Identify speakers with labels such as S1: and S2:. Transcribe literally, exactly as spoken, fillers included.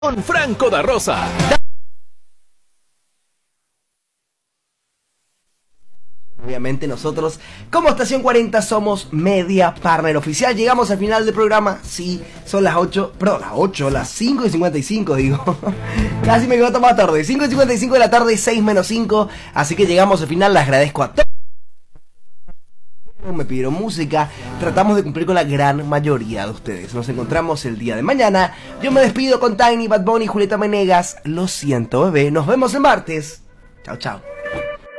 S1: Con Franco da Rosa.
S2: Obviamente nosotros, como Estación cuarenta, somos Media Partner Oficial. Llegamos al final del programa. Sí, son las ocho, perdón, las ocho, las cinco y cincuenta y cinco, digo. Casi me quedo tomado tarde. cinco y cincuenta y cinco de la tarde, seis menos cinco. Así que llegamos al final. Les agradezco a todos. Me pidieron música. Tratamos de cumplir con la gran mayoría de ustedes. Nos encontramos el día de mañana. Yo me despido con Tiny, Bad Bunny, Julieta Menegas. Lo siento, bebé. Nos vemos el martes. Chao, chao.